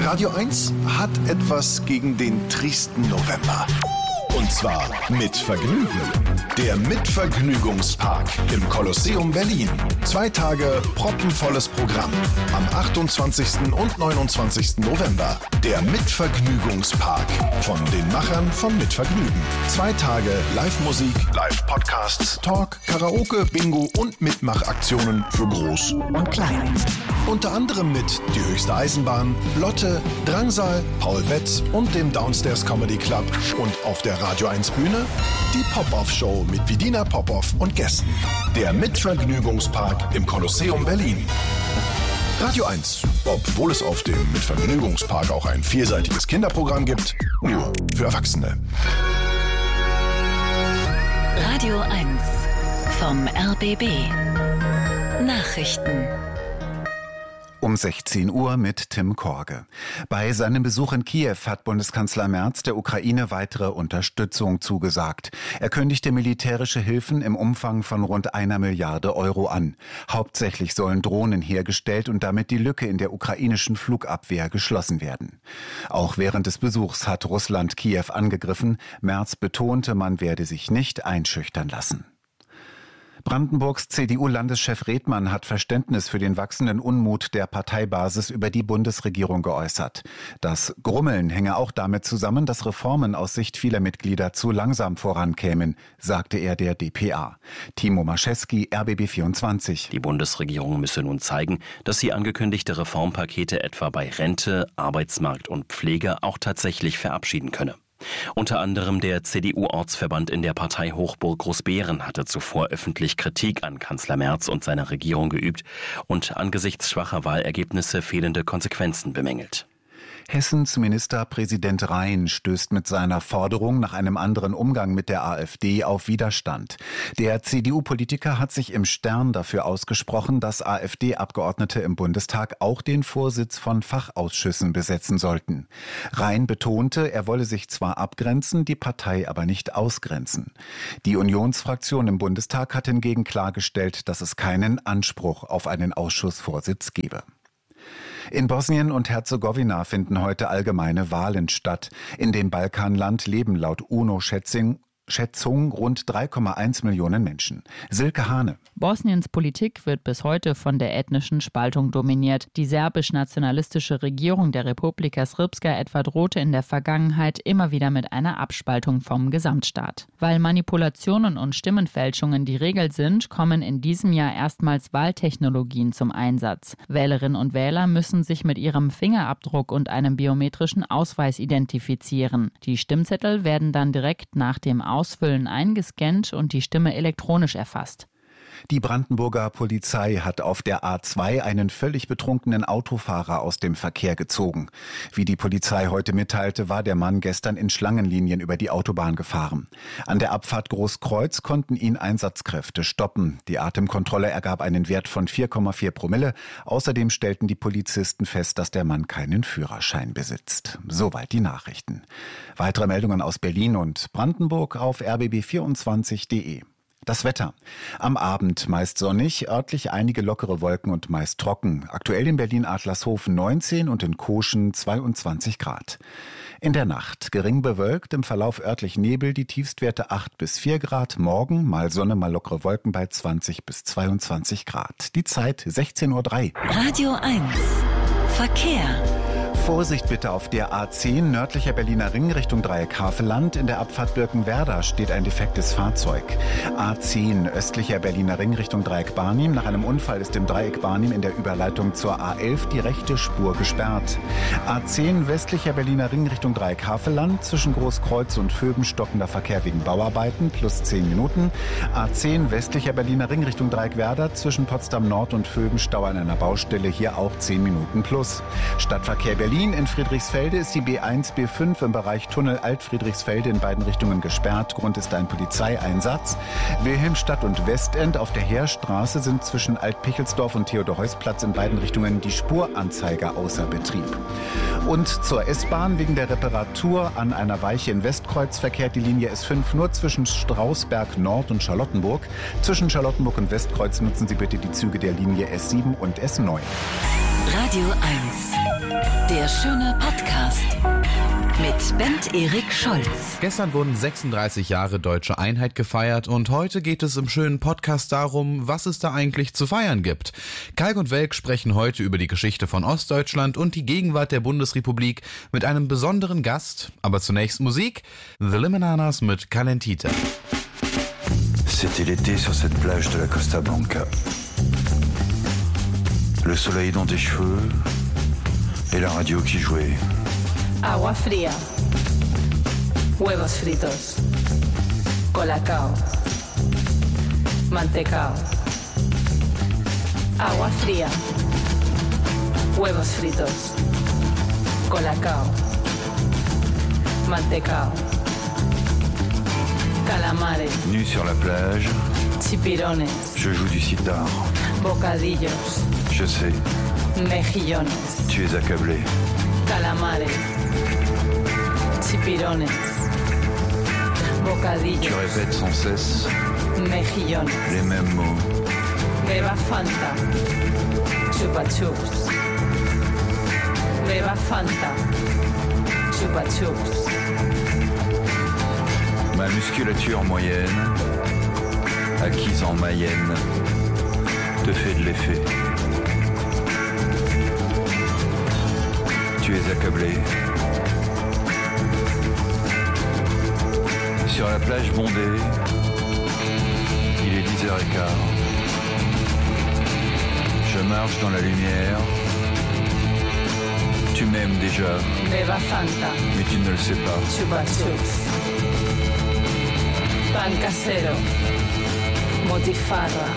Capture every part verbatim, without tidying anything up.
Radio eins hat etwas gegen den tristen November. Und zwar mit Vergnügen. Der Mitvergnügungspark im Kolosseum Berlin. Zwei Tage proppenvolles Programm. Am achtundzwanzigsten und neunundzwanzigsten November. Der Mitvergnügungspark von den Machern von Mitvergnügen. Zwei Tage Live-Musik, Live-Podcasts, Talk, Karaoke, Bingo und Mitmachaktionen für Groß und Klein. Unter anderem mit Die höchste Eisenbahn, Lotte, Drangsal, Paul Wetz und dem Downstairs Comedy Club. Und auf der Radio eins Bühne die Pop-Off-Show mit Vidina Popov und Gästen. Der Mitvergnügungspark im Kolosseum Berlin. Radio eins, obwohl es auf dem Mitvergnügungspark auch ein vielseitiges Kinderprogramm gibt, nur für Erwachsene. Radio eins vom R B B. Nachrichten. Um sechzehn Uhr mit Tim Korge. Bei seinem Besuch in Kiew hat Bundeskanzler Merz der Ukraine weitere Unterstützung zugesagt. Er kündigte militärische Hilfen im Umfang von rund einer Milliarde Euro an. Hauptsächlich sollen Drohnen hergestellt und damit die Lücke in der ukrainischen Flugabwehr geschlossen werden. Auch während des Besuchs hat Russland Kiew angegriffen. Merz betonte, man werde sich nicht einschüchtern lassen. Brandenburgs C D U-Landeschef Redmann hat Verständnis für den wachsenden Unmut der Parteibasis über die Bundesregierung geäußert. Das Grummeln hänge auch damit zusammen, dass Reformen aus Sicht vieler Mitglieder zu langsam vorankämen, sagte er der D P A. Timo Maschewski, R B B vierundzwanzig. Die Bundesregierung müsse nun zeigen, dass sie angekündigte Reformpakete etwa bei Rente, Arbeitsmarkt und Pflege auch tatsächlich verabschieden könne. Unter anderem der C D U-Ortsverband in der Partei Hochburg Großbeeren hatte zuvor öffentlich Kritik an Kanzler Merz und seiner Regierung geübt und angesichts schwacher Wahlergebnisse fehlende Konsequenzen bemängelt. Hessens Ministerpräsident Rhein stößt mit seiner Forderung nach einem anderen Umgang mit der AfD auf Widerstand. Der C D U-Politiker hat sich im Stern dafür ausgesprochen, dass AfD-Abgeordnete im Bundestag auch den Vorsitz von Fachausschüssen besetzen sollten. Rhein betonte, er wolle sich zwar abgrenzen, die Partei aber nicht ausgrenzen. Die Unionsfraktion im Bundestag hat hingegen klargestellt, dass es keinen Anspruch auf einen Ausschussvorsitz gebe. In Bosnien und Herzegowina finden heute allgemeine Wahlen statt. In dem Balkanland leben laut UNO-Schätzung Schätzung rund drei Komma eins Millionen Menschen. Silke Hane. Bosniens Politik wird bis heute von der ethnischen Spaltung dominiert. Die serbisch-nationalistische Regierung der Republika Srpska etwa drohte in der Vergangenheit immer wieder mit einer Abspaltung vom Gesamtstaat. Weil Manipulationen und Stimmenfälschungen die Regel sind, kommen in diesem Jahr erstmals Wahltechnologien zum Einsatz. Wählerinnen und Wähler müssen sich mit ihrem Fingerabdruck und einem biometrischen Ausweis identifizieren. Die Stimmzettel werden dann direkt nach dem Ausfüllen eingescannt und die Stimme elektronisch erfasst. Die Brandenburger Polizei hat auf der A zwei einen völlig betrunkenen Autofahrer aus dem Verkehr gezogen. Wie die Polizei heute mitteilte, war der Mann gestern in Schlangenlinien über die Autobahn gefahren. An der Abfahrt Großkreuz konnten ihn Einsatzkräfte stoppen. Die Atemkontrolle ergab einen Wert von vier Komma vier Promille. Außerdem stellten die Polizisten fest, dass der Mann keinen Führerschein besitzt. Soweit die Nachrichten. Weitere Meldungen aus Berlin und Brandenburg auf r b b vierundzwanzig punkt de. Das Wetter. Am Abend meist sonnig, örtlich einige lockere Wolken und meist trocken. Aktuell in Berlin-Adlershof neunzehn und in Koschen zweiundzwanzig Grad. In der Nacht gering bewölkt, im Verlauf örtlich Nebel, die Tiefstwerte acht bis vier Grad. Morgen mal Sonne, mal lockere Wolken bei zwanzig bis zweiundzwanzig Grad. Die Zeit sechzehn Uhr drei. Radio eins. Verkehr. Vorsicht bitte auf der A zehn, nördlicher Berliner Ring Richtung Dreieck Havelland. In der Abfahrt Birkenwerder steht ein defektes Fahrzeug. A zehn, östlicher Berliner Ring Richtung Dreieck Barnim. Nach einem Unfall ist im Dreieck Barnim in der Überleitung zur A elf die rechte Spur gesperrt. A zehn, westlicher Berliner Ring Richtung Dreieck Havelland. Zwischen Großkreuz und Vöben stockender Verkehr wegen Bauarbeiten, plus zehn Minuten. A zehn, westlicher Berliner Ring Richtung Dreieck Werder. Zwischen Potsdam Nord und Vöben Stau an einer Baustelle, hier auch zehn Minuten plus. Stadtverkehr Berlin. In Friedrichsfelde ist die B eins, B fünf im Bereich Tunnel Alt-Friedrichsfelde in beiden Richtungen gesperrt. Grund ist ein Polizeieinsatz. Wilhelmstadt und Westend auf der Heerstraße sind zwischen Alt-Pichelsdorf und Theodor-Heuss-Platz in beiden Richtungen die Spuranzeiger außer Betrieb. Und zur S-Bahn wegen der Reparatur an einer Weiche in Westkreuz verkehrt die Linie S fünf nur zwischen Strausberg Nord und Charlottenburg. Zwischen Charlottenburg und Westkreuz nutzen Sie bitte die Züge der Linie S sieben und S neun. Radio eins. Der schöne Podcast mit Bent Erik Scholz. Gestern wurden sechsunddreißig Jahre Deutsche Einheit gefeiert und heute geht es im schönen Podcast darum, was es da eigentlich zu feiern gibt. Kalk und Welk sprechen heute über die Geschichte von Ostdeutschland und die Gegenwart der Bundesrepublik mit einem besonderen Gast. Aber zunächst Musik. The Limananas mit Calentita. C'était l'été sur cette plage de la Costa Blanca. Le soleil dans tes cheveux et la radio qui jouait. Agua fría, huevos fritos, colacao, mantecao. Agua fría, huevos fritos, colacao, mantecao. Calamares. Nu sur la plage, chipirones, je joue du sitar. Bocadillos. Je sais, mejillones. Tu es accablé. Calamares, chipirones, bocadillos. Tu répètes sans cesse mejillones. Les mêmes mots. Beba Fanta, chupa chups. Beba Fanta, chupa chups. Ma musculature moyenne, acquise en Mayenne, te fait de l'effet. Tu es accablé. Sur la plage bondée, il est dix heures quinze. Je marche dans la lumière. Tu m'aimes déjà. Beba Fanta. Mais tu ne le sais pas. Chupa chups. Pan casero. Motifarra.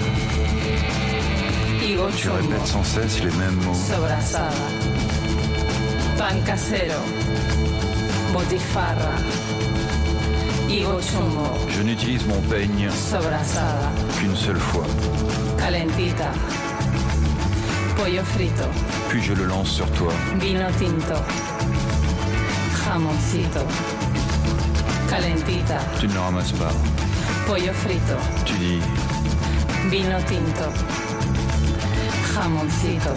Higo Tu chumbo. répètes sans cesse les mêmes mots. Sobrasada. Pan casero. Motifarra. Higo chumbo. Je n'utilise mon peigne Sobrasada. qu'une seule fois. Calentita. Pollo frito. Puis je le lance sur toi. Vino tinto. Jamoncito. Calentita. Tu ne le ramasses pas. Pollo frito. Tu dis, Vino tinto. Jamoncito.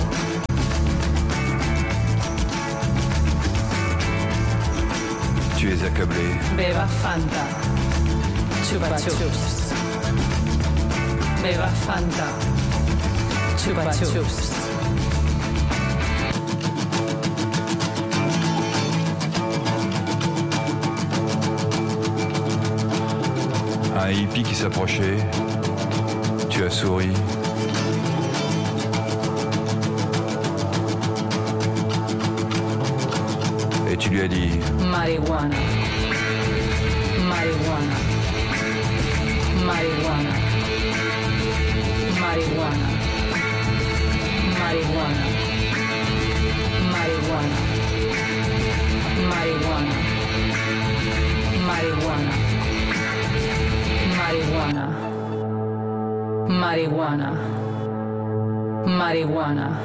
tu es accablé. Beba Fanta. Chupa chups. Beba Fanta. Chupa chups. Un hippie qui s'approchait, tu as souri. Et tu lui as dit Marihuana. Marihuana. Marihuana. Marihuana. Marihuana. Marihuana. Marihuana. Marihuana. Marihuana. Marihuana. Marihuana.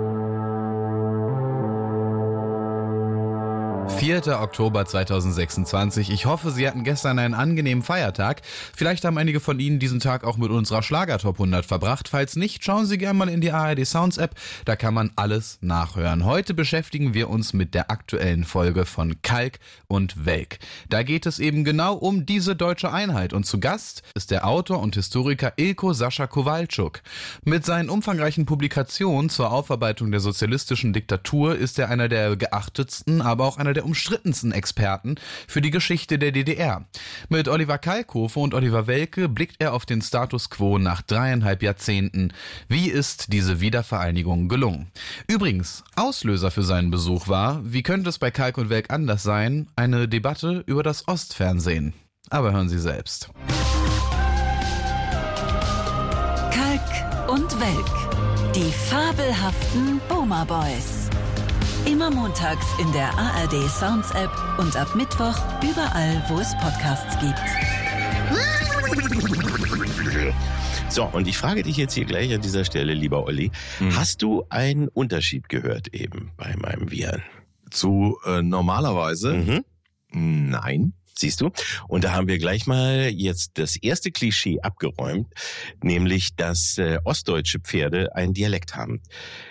vierter Oktober zweitausendsechsundzwanzig. Ich hoffe, Sie hatten gestern einen angenehmen Feiertag. Vielleicht haben einige von Ihnen diesen Tag auch mit unserer Schlager-Top hundert verbracht. Falls nicht, schauen Sie gerne mal in die A R D Sounds App. Da kann man alles nachhören. Heute beschäftigen wir uns mit der aktuellen Folge von Kalk und Welk. Da geht es eben genau um diese deutsche Einheit. Und zu Gast ist der Autor und Historiker Ilko Sascha Kowalczuk. Mit seinen umfangreichen Publikationen zur Aufarbeitung der sozialistischen Diktatur ist er einer der geachtetsten, aber auch einer der umstrittensten Experten für die Geschichte der D D R. Mit Oliver Kalkofe und Oliver Welke blickt er auf den Status quo nach dreieinhalb Jahrzehnten. Wie ist diese Wiedervereinigung gelungen? Übrigens, Auslöser für seinen Besuch war, wie könnte es bei Kalk und Welk anders sein, eine Debatte über das Ostfernsehen. Aber hören Sie selbst. Kalk und Welk, die fabelhaften Boomer Boys. Immer montags in der A R D Sounds App und ab Mittwoch überall, wo es Podcasts gibt. So, und ich frage dich jetzt hier gleich an dieser Stelle, lieber Olli, mhm. hast du einen Unterschied gehört eben bei meinem Viren? Zu äh, normalerweise? Mhm. Nein. Siehst du? Und da haben wir gleich mal jetzt das erste Klischee abgeräumt, nämlich, dass äh, ostdeutsche Pferde einen Dialekt haben.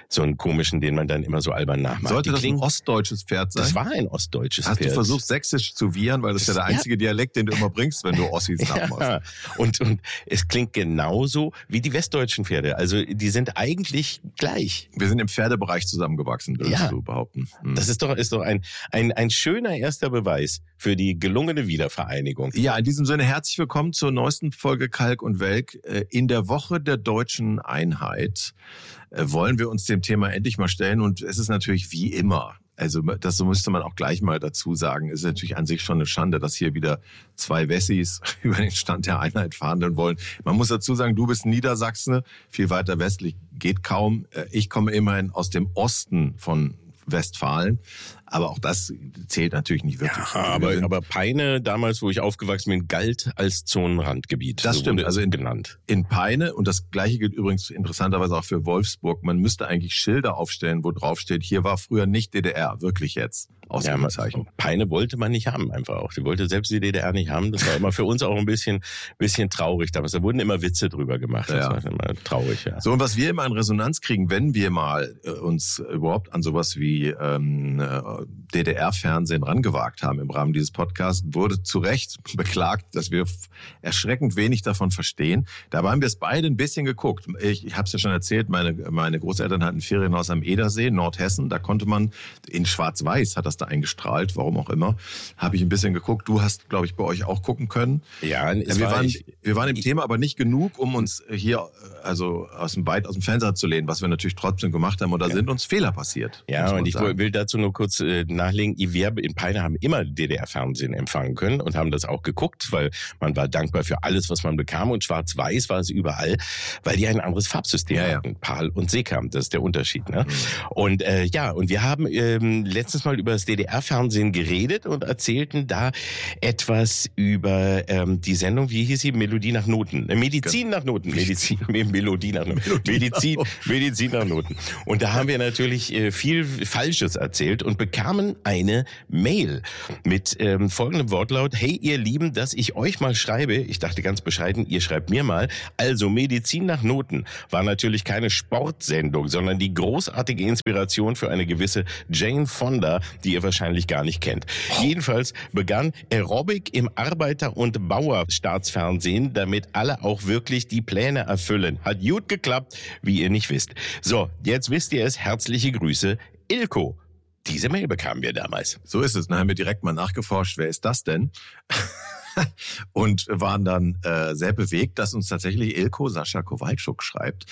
so einen komischen, den man dann immer so albern nachmacht. Sollte Die das klingen, ein ostdeutsches Pferd sein? Das war ein ostdeutsches Hast Pferd. du versucht, sächsisch zu wiehern, weil das ist ja der einzige ja. Dialekt, den du immer bringst, wenn du Ossis nachmachst. Ja. Und, und es klingt genauso wie die westdeutschen Pferde. Also die sind eigentlich gleich. Wir sind im Pferdebereich zusammengewachsen, würdest ja. du behaupten. Hm. Das ist doch, ist doch ein, ein, ein schöner erster Beweis für die gelungene Wiedervereinigung. Ja, in diesem Sinne herzlich willkommen zur neuesten Folge Kalk und Welk. In der Woche der deutschen Einheit wollen wir uns dem Thema endlich mal stellen. Und es ist natürlich wie immer, also das müsste man auch gleich mal dazu sagen, ist natürlich an sich schon eine Schande, dass hier wieder zwei Wessis über den Stand der Einheit verhandeln wollen. Man muss dazu sagen, du bist Niedersachsen, viel weiter westlich geht kaum. Ich komme immerhin aus dem Osten von Westfalen. Aber auch das zählt natürlich nicht wirklich. Ja, aber, aber Peine, damals, wo ich aufgewachsen bin, galt als Zonenrandgebiet. Das so stimmt, also in, genannt. In Peine, und das Gleiche gilt übrigens interessanterweise auch für Wolfsburg, man müsste eigentlich Schilder aufstellen, wo drauf steht, hier war früher nicht D D R, wirklich jetzt. Ausrufezeichen. Ja, Peine wollte man nicht haben, einfach auch. Die wollte selbst die D D R nicht haben. Das war immer für uns auch ein bisschen, bisschen traurig damals. Da wurden immer Witze drüber gemacht. Das ja. war immer traurig, ja. So, und was wir immer in Resonanz kriegen, wenn wir mal äh, uns überhaupt an sowas wie ähm, D D R-Fernsehen rangewagt haben im Rahmen dieses Podcasts, wurde zu Recht beklagt, dass wir erschreckend wenig davon verstehen. Dabei haben wir es beide ein bisschen geguckt. Ich, ich habe es ja schon erzählt, meine, meine Großeltern hatten ein Ferienhaus am Edersee, Nordhessen. Da konnte man, in Schwarz-Weiß hat das da eingestrahlt, warum auch immer, habe ich ein bisschen geguckt. Du hast, glaube ich, bei euch auch gucken können. Ja, es wir, war waren, ich, wir waren im ich, Thema, aber nicht genug, um uns hier also aus dem weit aus dem Fenster zu lehnen, was wir natürlich trotzdem gemacht haben. Und da ja. sind uns Fehler passiert. Ja, und ich sagen. will dazu nur kurz äh, nachlegen. Wir in Peine haben immer D D R-Fernsehen empfangen können und haben das auch geguckt, weil man war dankbar für alles, was man bekam. Und Schwarz-Weiß war es überall, weil die ein anderes Farbsystem ja, hatten. Ja. Pal und Sekam, das ist der Unterschied. Ne? Mhm. Und äh, ja, und wir haben ähm, letztens mal über das D D R-Fernsehen geredet und erzählten da etwas über ähm, die Sendung, wie hieß sie? Melodie nach Noten. Äh, Medizin nach Noten. Medizin, Melodie nach Noten. Medizin, Medizin nach Noten. Und da haben wir natürlich äh, viel Falsches erzählt und bekamen eine Mail mit ähm, folgendem Wortlaut: Hey ihr Lieben, dass ich euch mal schreibe, ich dachte ganz bescheiden, ihr schreibt mir mal, also Medizin nach Noten war natürlich keine Sportsendung, sondern die großartige Inspiration für eine gewisse Jane Fonda, die ihr wahrscheinlich gar nicht kennt. Oh. Jedenfalls begann Aerobic im Arbeiter- und Bauerstaatsfernsehen, damit alle auch wirklich die Pläne erfüllen. Hat gut geklappt, wie ihr nicht wisst. So, jetzt wisst ihr es, herzliche Grüße, Ilko. Diese Mail bekamen wir damals. So ist es. Dann haben wir direkt mal nachgeforscht, wer ist das denn? Und waren dann äh, sehr bewegt, dass uns tatsächlich Ilko Sascha Kowalczuk schreibt.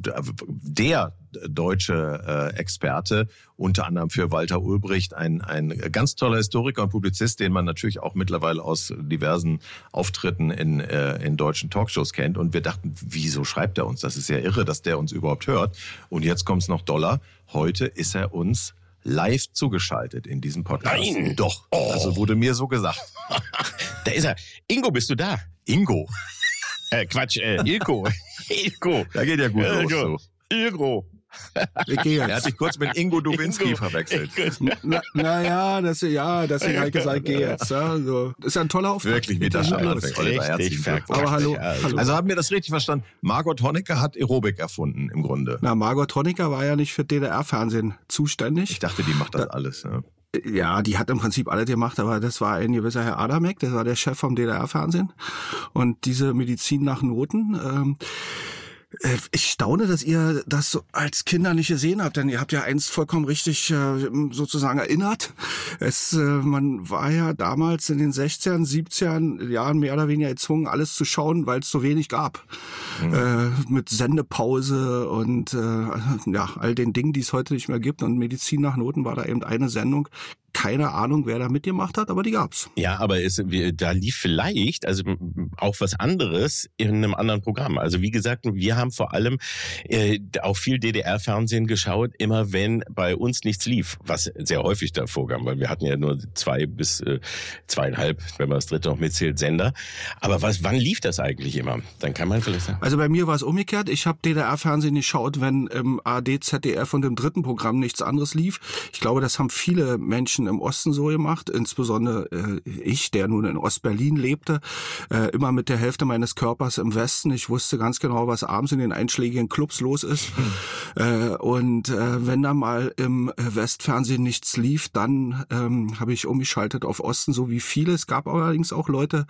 Der deutsche äh, Experte, unter anderem für Walter Ulbricht, ein, ein ganz toller Historiker und Publizist, den man natürlich auch mittlerweile aus diversen Auftritten in, äh, in deutschen Talkshows kennt. Und wir dachten, wieso schreibt er uns? Das ist ja irre, dass der uns überhaupt hört. Und jetzt kommt's noch doller. Heute ist er uns live zugeschaltet in diesem Podcast. Nein! Doch, oh. Also wurde mir so gesagt. Da ist er. Ingo, bist du da? Ingo? Äh, Quatsch, äh, Ilko. Ilko. Da geht ja gut Ilko. los. So. Ilko. Er hat sich kurz mit Ingo Dubinski Ingo. verwechselt. Na, na ja, das, ja, deswegen habe ich gesagt, geh jetzt. Ja, so. Das ist ja ein toller Auftrag. Wirklich, wie das schon richtig Aber hallo, hallo. Also haben wir das richtig verstanden? Margot Honecker hat Aerobic erfunden, im Grunde. Na, Margot Honecker war ja nicht für D D R-Fernsehen zuständig. Ich dachte, die macht das da, alles. Ja. Ja, die hat im Prinzip alles gemacht, aber das war ein gewisser Herr Adamek, der war der Chef vom D D R-Fernsehen. Und diese Medizin nach Noten, ähm, ich staune, dass ihr das so als Kinder nicht gesehen habt, denn ihr habt ja eins vollkommen richtig äh, sozusagen erinnert. Es, äh, man war ja damals in den sechzigern, siebzigern Jahren mehr oder weniger gezwungen, alles zu schauen, weil es so wenig gab. Mhm. Äh, mit Sendepause und äh, ja, all den Dingen, die es heute nicht mehr gibt. Und Medizin nach Noten war da eben eine Sendung. Keine Ahnung, wer da mitgemacht hat, aber die gab's. Ja, aber es, da lief vielleicht also auch was anderes in einem anderen Programm. Also wie gesagt, wir haben vor allem äh, auch viel D D R-Fernsehen geschaut, immer wenn bei uns nichts lief, was sehr häufig da vorkam, weil wir hatten ja nur zwei bis äh, zweieinhalb, wenn man das dritte noch mitzählt, Sender. Aber was, wann lief das eigentlich immer? Dann kann man vielleicht sagen. Also bei mir war es umgekehrt. Ich habe D D R-Fernsehen geschaut, wenn im A R D, Z D F und im dritten Programm nichts anderes lief. Ich glaube, das haben viele Menschen im Osten so gemacht, insbesondere äh, ich, der nun in Ostberlin lebte, äh, immer mit der Hälfte meines Körpers im Westen. Ich wusste ganz genau, was abends in den einschlägigen Clubs los ist. Hm. Äh, und äh, wenn da mal im Westfernsehen nichts lief, dann ähm, habe ich umgeschaltet auf Osten, so wie viele. Es gab allerdings auch Leute,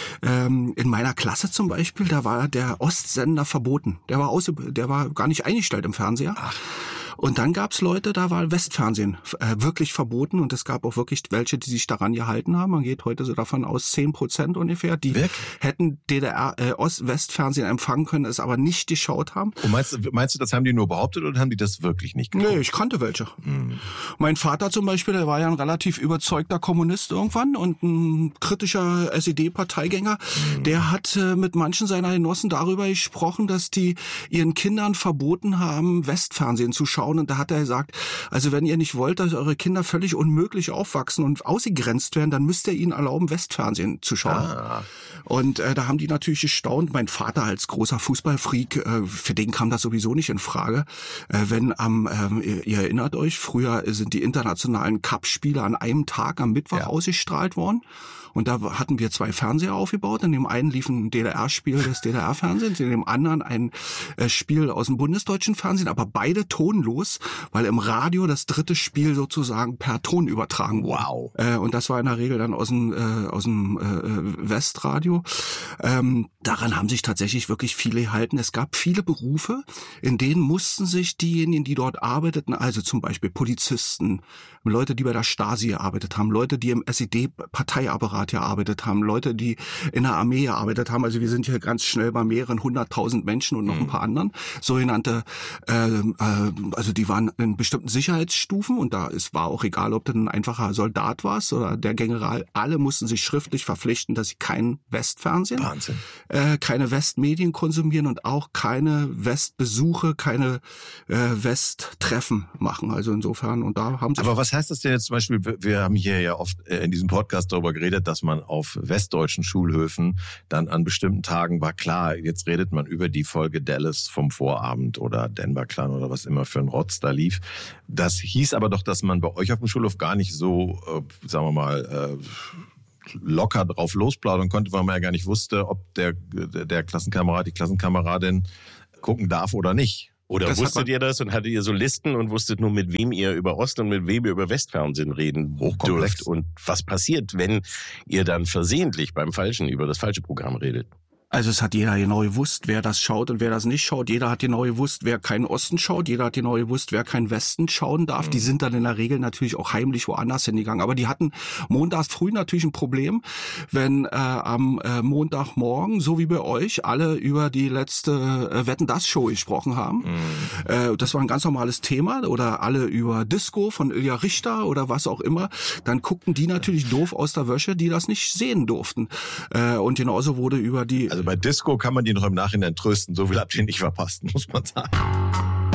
ähm, in meiner Klasse zum Beispiel, da war der Ostsender verboten. Der war aus, der war gar nicht eingestellt im Fernseher. Ach. Und dann gab's Leute, da war Westfernsehen äh, wirklich verboten und es gab auch wirklich welche, die sich daran gehalten haben. Man geht heute so davon aus, zehn Prozent ungefähr, die wirklich? hätten D D R, äh, Ost-Westfernsehen empfangen können, es aber nicht geschaut haben. Und meinst, meinst du, das haben die nur behauptet oder haben die das wirklich nicht geguckt? Nee, ich kannte welche. Mhm. Mein Vater zum Beispiel, der war ja ein relativ überzeugter Kommunist irgendwann und ein kritischer S E D-Parteigänger. Mhm. Der hat äh, mit manchen seiner Genossen darüber gesprochen, dass die ihren Kindern verboten haben, Westfernsehen zu schauen. Und da hat er gesagt, also wenn ihr nicht wollt, dass eure Kinder völlig unmöglich aufwachsen und ausgegrenzt werden, dann müsst ihr ihnen erlauben, Westfernsehen zu schauen. Ah. Und äh, da haben die natürlich gestaunt. Mein Vater als großer Fußballfreak, äh, für den kam das sowieso nicht in Frage. Äh, wenn am, ähm, ihr, ihr erinnert euch, früher sind die internationalen Cup-Spiele an einem Tag am Mittwoch ja. ausgestrahlt worden. Und da hatten wir zwei Fernseher aufgebaut. In dem einen lief ein D D R-Spiel des D D R-Fernsehens, in dem anderen ein äh, Spiel aus dem bundesdeutschen Fernsehen, aber beide tonlos, weil im Radio das dritte Spiel sozusagen per Ton übertragen wurde. Wow. Äh, und das war in der Regel dann aus dem, äh, aus dem äh, Westradio. Ähm, daran haben sich tatsächlich wirklich viele gehalten. Es gab viele Berufe, in denen mussten sich diejenigen, die dort arbeiteten, also zum Beispiel Polizisten, Leute, die bei der Stasi gearbeitet haben, Leute, die im S E D-Parteiapparat gearbeitet haben, Leute, die in der Armee gearbeitet haben. Also wir sind hier ganz schnell bei mehreren hunderttausend Menschen und noch ein paar anderen. Sogenannte, äh, äh, also die waren in bestimmten Sicherheitsstufen und da es war auch egal, ob du ein einfacher Soldat warst oder der General. Alle mussten sich schriftlich verpflichten, dass sie kein Westfernsehen, Wahnsinn. Äh, keine Westmedien konsumieren und auch keine Westbesuche, keine äh, Westtreffen machen. Also insofern und da haben sie. Aber was heißt das denn jetzt zum Beispiel? Wir haben hier ja oft in diesem Podcast darüber geredet, dass man auf westdeutschen Schulhöfen dann an bestimmten Tagen war klar, jetzt redet man über die Folge Dallas vom Vorabend oder Denver Clan oder was immer für ein Rotz da lief. Das hieß aber doch, dass man bei euch auf dem Schulhof gar nicht so, äh, sagen wir mal, äh, locker drauf losplaudern konnte, weil man ja gar nicht wusste, ob der, der Klassenkamerad, die Klassenkameradin gucken darf oder nicht. Oder das wusstet ihr das und hattet ihr so Listen und wusstet nur, mit wem ihr über Ost- und mit wem ihr über Westfernsehen reden dürft und was passiert, wenn ihr dann versehentlich beim Falschen über das falsche Programm redet? Also es hat jeder genau gewusst, wer das schaut und wer das nicht schaut. Jeder hat genau gewusst, wer keinen Osten schaut. Jeder hat genau gewusst, wer keinen Westen schauen darf. Mhm. Die sind dann in der Regel natürlich auch heimlich woanders hingegangen. Aber die hatten montags früh natürlich ein Problem, wenn äh, am äh, Montagmorgen, so wie bei euch, alle über die letzte äh, Wetten-dass-Show gesprochen haben. Mhm. Äh, das war ein ganz normales Thema. Oder alle über Disco von Ilja Richter oder was auch immer. Dann guckten die natürlich doof aus der Wäsche, die das nicht sehen durften. Äh, und genauso wurde über die... Also bei Disco kann man die noch im Nachhinein trösten. So viel habt ihr nicht verpasst, muss man sagen.